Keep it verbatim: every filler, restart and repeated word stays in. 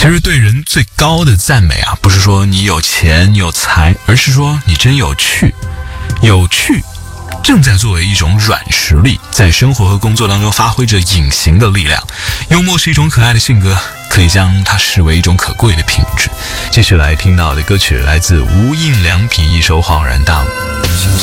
其实对人最高的赞美啊，不是说你有钱你有才，而是说你真有趣。有趣正在作为一种软实力，在生活和工作当中发挥着隐形的力量。幽默是一种可爱的性格，可以将它视为一种可贵的品质。继续来听到的歌曲来自无印良品一首《恍然大悟》。